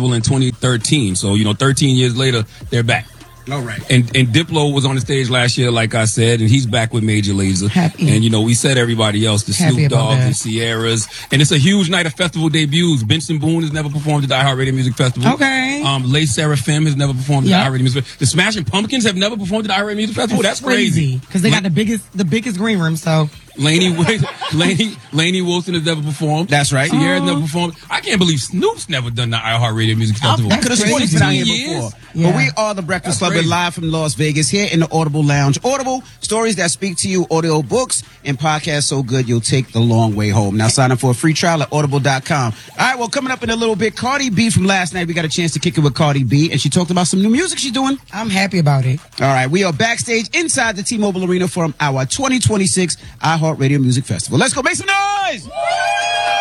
Festival in 2013. So, 13 years later, they're back. All right. And Diplo was on the stage last year, like I said, and he's back with Major Lazer. Happy. And, we said everybody else, the Happy Snoop about Dogg, that. the Sierras. And it's a huge night of festival debuts. Benson Boone has never performed at the iHeartRadio Music Festival. Okay. Les Seraphim has never performed at the iHeartRadio Music Festival. The Smashing Pumpkins have never performed at the iHeartRadio Music Festival. That's crazy. Because they got the biggest green room, so. Laney Wilson has never performed. That's right. Sierra's never performed. I can't believe Snoop's never done the iHeartRadio Music Festival. I could have sworn he's been out here 15 before. years? Yeah. But we are the Breakfast That's Club crazy. live from Las Vegas here in the Audible Lounge. Audible, stories that speak to you, audio books, and podcasts so good you'll take the long way home. Now sign up for a free trial at audible.com. All right, well, coming up in a little bit, Cardi B from last night. We got a chance to kick it with Cardi B, and she talked about some new music she's doing. I'm happy about it. All right, we are backstage inside the T-Mobile Arena from our 2026 iHeartRadio Music Festival. Let's go make some noise!